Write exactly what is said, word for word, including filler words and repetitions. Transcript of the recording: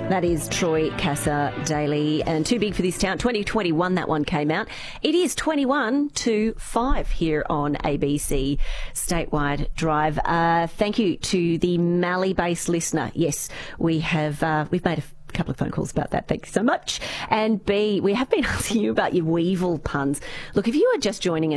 That is Troy Casa Daly and Too Big for This Town. twenty twenty-one, that one came out. It is twenty-one to five here on A B C Statewide Drive. Uh, thank you to the Mallee-based listener. Yes, we have uh, we've made a couple of phone calls about that. Thank you so much. And B, we have been asking you about your weevil puns. Look, if you are just joining us,